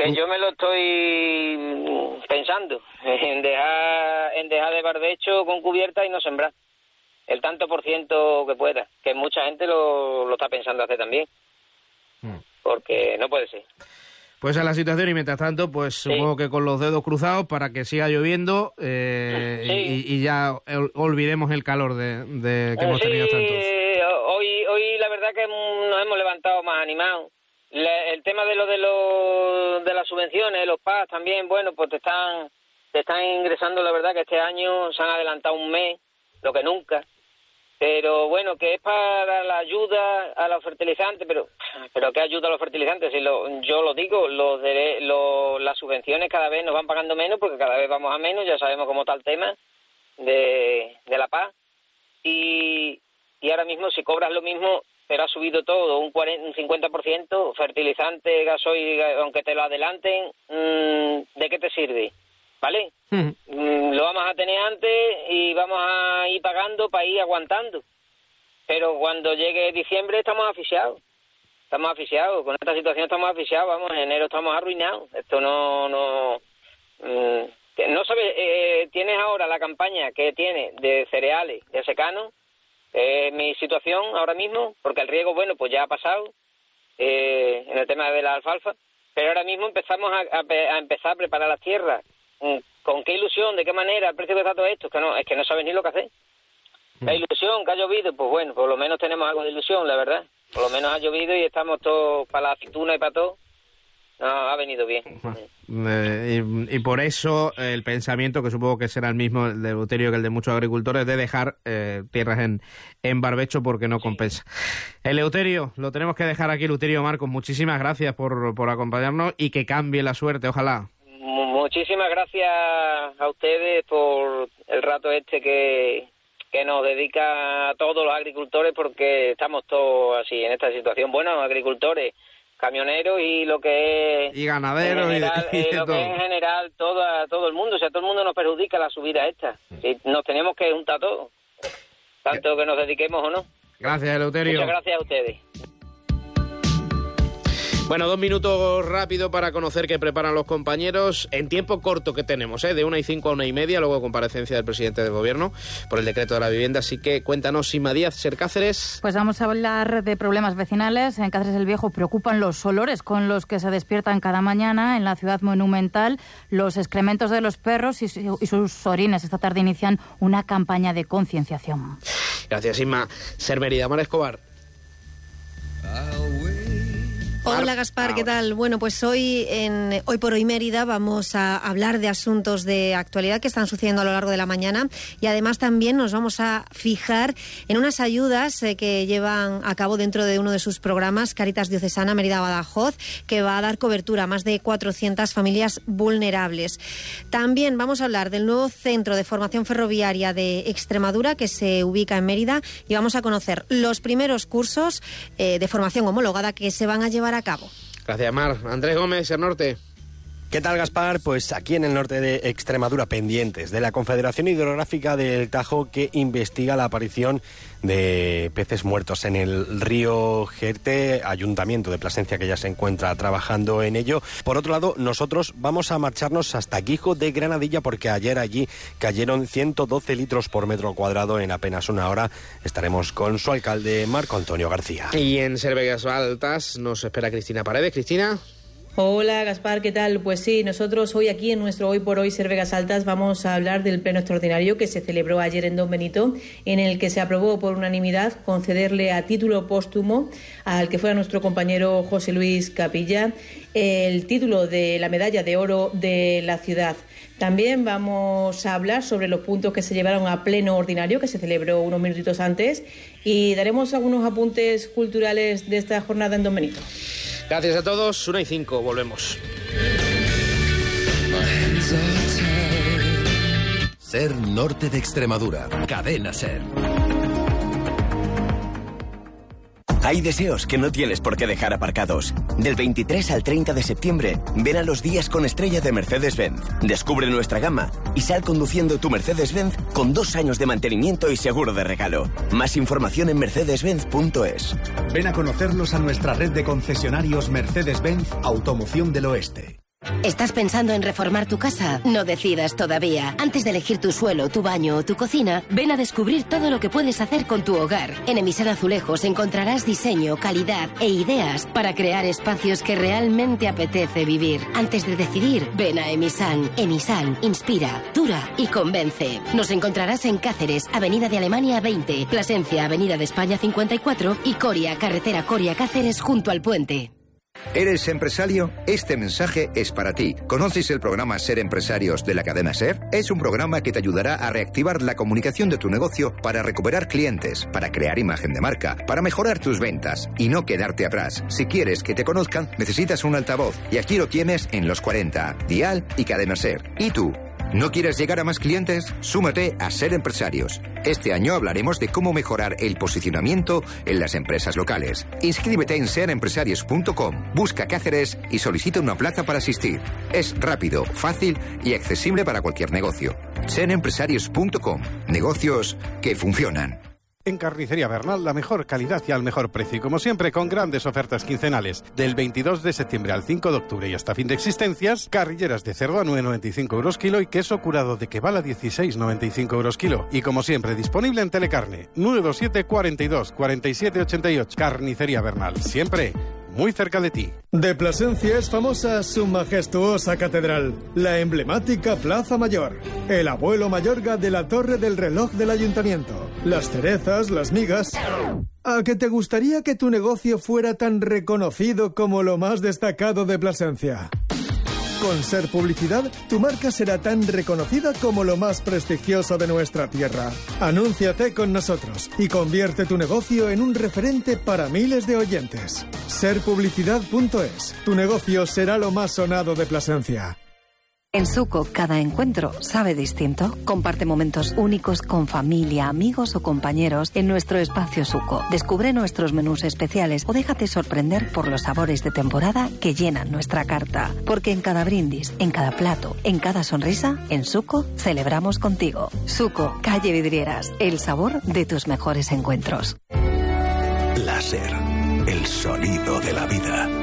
Que yo me lo estoy pensando, en dejar de barbecho con cubierta y no sembrar. El tanto por ciento que pueda, que mucha gente lo está pensando hacer también. Porque no puede ser. Pues a la situación y mientras tanto, pues sí, supongo que con los dedos cruzados para que siga lloviendo sí, y ya olvidemos el calor de que hemos tenido tantos. Hoy la verdad que nos hemos levantado más animados. El tema de las subvenciones, los PAS también, bueno, pues te están ingresando, la verdad que este año se han adelantado un mes, lo que nunca. Pero bueno, que es para la ayuda a los fertilizantes, pero ¿qué ayuda a los fertilizantes? Si yo lo digo, las subvenciones cada vez nos van pagando menos porque cada vez vamos a menos, ya sabemos cómo está el tema de la PAC. Y ahora mismo si cobras lo mismo, pero ha subido todo, un 50%, fertilizante, gasoil, aunque te lo adelanten, ¿de qué te sirve? ¿Vale? Lo vamos a tener antes y vamos a ir pagando para ir aguantando. Pero cuando llegue diciembre estamos asfixiados. Con esta situación estamos asfixiados, vamos, en enero estamos arruinados. Esto no sabes, tienes ahora la campaña que tiene de cereales, de secano, mi situación ahora mismo, porque el riego, bueno, pues ya ha pasado en el tema de la alfalfa, pero ahora mismo empezamos a empezar a preparar las tierras. ¿Con qué ilusión? ¿De qué manera? ¿El precio que está todo esto? Es que no sabes ni lo que hacer. La ilusión que ha llovido, pues bueno, por lo menos tenemos algo de ilusión, la verdad. Por lo menos ha llovido y estamos todos para la aceituna y para todo. No, ha venido bien. Y por eso el pensamiento, que supongo que será el mismo el de Eleuterio que el de muchos agricultores, de dejar tierras en barbecho porque no compensa. Eleuterio, lo tenemos que dejar aquí. Eleuterio Marcos, muchísimas gracias por acompañarnos y que cambie la suerte, ojalá. Muchísimas gracias a ustedes por el rato que nos dedica a todos los agricultores, porque estamos todos así en esta situación. Bueno, agricultores, camioneros y lo que es... Y ganaderos en general, y lo que es en general todo el mundo. O sea, todo el mundo nos perjudica la subida esta. Y nos tenemos que juntar todos, tanto que nos dediquemos o no. Gracias, Eleuterio. Muchas gracias a ustedes. Bueno, 2 minutos rápido para conocer qué preparan los compañeros en tiempo corto que tenemos, de 1:05 a 1:30, luego comparecencia del presidente del Gobierno por el decreto de la vivienda. Así que cuéntanos, Inma Díaz, Ser Cáceres. Pues vamos a hablar de problemas vecinales. En Cáceres el Viejo preocupan los olores con los que se despiertan cada mañana en la ciudad monumental, los excrementos de los perros y sus orines. Esta tarde inician una campaña de concienciación. Gracias, Inma. Ser Mérida, Mar Escobar. Hola Gaspar, ¿qué tal? Bueno, pues hoy por hoy Mérida vamos a hablar de asuntos de actualidad que están sucediendo a lo largo de la mañana y además también nos vamos a fijar en unas ayudas que llevan a cabo dentro de uno de sus programas, Cáritas Diocesana Mérida-Badajoz, que va a dar cobertura a más de 400 familias vulnerables. También vamos a hablar del nuevo centro de formación ferroviaria de Extremadura que se ubica en Mérida y vamos a conocer los primeros cursos de formación homologada que se van a llevar a cabo. Gracias, Mar. Andrés Gómez, el norte. ¿Qué tal, Gaspar? Pues aquí en el norte de Extremadura, pendientes de la Confederación Hidrográfica del Tajo, que investiga la aparición de peces muertos en el río Jerte, Ayuntamiento de Plasencia que ya se encuentra trabajando en ello. Por otro lado, nosotros vamos a marcharnos hasta Guijo de Granadilla porque ayer allí cayeron 112 litros por metro cuadrado en apenas una hora. Estaremos con su alcalde, Marco Antonio García. Y en Ser Vegas Altas nos espera Cristina Paredes. Cristina. Hola Gaspar, ¿qué tal? Pues sí, nosotros hoy aquí en nuestro Hoy por Hoy Ser Vegas Altas vamos a hablar del pleno extraordinario que se celebró ayer en Don Benito, en el que se aprobó por unanimidad concederle a título póstumo al que fuera nuestro compañero José Luis Capilla el título de la medalla de oro de la ciudad. También vamos a hablar sobre los puntos que se llevaron a pleno ordinario, que se celebró unos minutitos antes, y daremos algunos apuntes culturales de esta jornada en Don Benito. Gracias a todos, 1:05, volvemos. Ser Norte de Extremadura, Cadena Ser. Hay deseos que no tienes por qué dejar aparcados. Del 23 al 30 de septiembre, ven a los días con estrella de Mercedes-Benz. Descubre nuestra gama y sal conduciendo tu Mercedes-Benz con 2 años de mantenimiento y seguro de regalo. Más información en mercedes-benz.es. Ven a conocernos a nuestra red de concesionarios Mercedes-Benz Automoción del Oeste. ¿Estás pensando en reformar tu casa? No decidas todavía. Antes de elegir tu suelo, tu baño o tu cocina, ven a descubrir todo lo que puedes hacer con tu hogar. En Emisan Azulejos encontrarás diseño, calidad e ideas para crear espacios que realmente apetece vivir. Antes de decidir, ven a Emisan. Emisan inspira, dura y convence. Nos encontrarás en Cáceres, Avenida de Alemania 20, Plasencia, Avenida de España 54 y Coria, carretera Coria-Cáceres junto al puente. ¿Eres empresario? Este mensaje es para ti. ¿Conoces el programa Ser Empresarios de la cadena SER? Es un programa que te ayudará a reactivar la comunicación de tu negocio para recuperar clientes, para crear imagen de marca, para mejorar tus ventas y no quedarte atrás. Si quieres que te conozcan, necesitas un altavoz y aquí lo tienes en Los 40, Dial y Cadena SER. ¿Y tú? ¿No quieres llegar a más clientes? Súmate a Ser Empresarios. Este año hablaremos de cómo mejorar el posicionamiento en las empresas locales. Inscríbete en serempresarios.com, busca Cáceres y solicita una plaza para asistir. Es rápido, fácil y accesible para cualquier negocio. serempresarios.com, negocios que funcionan. En Carnicería Bernal, la mejor calidad y al mejor precio. Y como siempre, con grandes ofertas quincenales. Del 22 de septiembre al 5 de octubre y hasta fin de existencias, carrilleras de cerdo a 9,95 euros kilo y queso curado de Keval a 16,95 euros kilo. Y como siempre, disponible en Telecarne. 927 42 47 88. Carnicería Bernal. Siempre muy cerca de ti. De Plasencia es famosa su majestuosa catedral, la emblemática Plaza Mayor, el abuelo Mayorga de la torre del reloj del ayuntamiento, las cerezas, las migas. ¿A que te gustaría que tu negocio fuera tan reconocido como lo más destacado de Plasencia? Con Ser Publicidad, tu marca será tan reconocida como lo más prestigioso de nuestra tierra. Anúnciate con nosotros y convierte tu negocio en un referente para miles de oyentes. Serpublicidad.es. Tu negocio será lo más sonado de Plasencia. En Suco, cada encuentro sabe distinto. Comparte momentos únicos con familia, amigos o compañeros en nuestro espacio Suco. Descubre nuestros menús especiales o déjate sorprender por los sabores de temporada que llenan nuestra carta. Porque en cada brindis, en cada plato, en cada sonrisa, en Suco celebramos contigo. Suco, calle Vidrieras, el sabor de tus mejores encuentros. Láser, el sonido de la vida.